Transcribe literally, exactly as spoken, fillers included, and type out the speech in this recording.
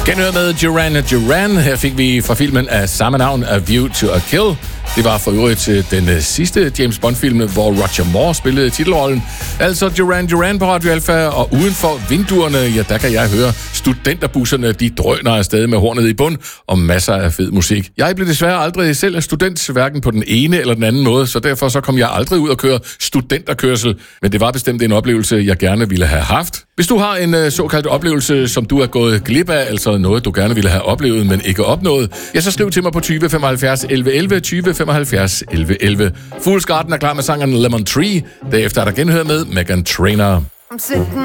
Genhør med Duran Duran. Her fik vi fra filmen af samme navn, A View to a Kill. Det var for øvrigt til den sidste James Bond-film, hvor Roger Moore spillede titelrollen. Altså Duran Duran på Radio Alpha, og uden for vinduerne, ja, der kan jeg høre studenterbusserne, de drøner afsted med hornet i bund, og masser af fed musik. Jeg blev desværre aldrig selv student, hverken på den ene eller den anden måde, så derfor så kom jeg aldrig ud og køre studenterkørsel. Men det var bestemt en oplevelse, jeg gerne ville have haft. Hvis du har en såkaldt oplevelse, som du er gået glip af, altså noget, du gerne ville have oplevet, men ikke opnået, ja, så skriv til mig på tyve femoghalvfjerds elleve elleve, tyve femoghalvfjerds elleve elleve. Fool's Garden er klar med sangeren Lemon Tree. Derefter er der genhør med Meghan Trainor.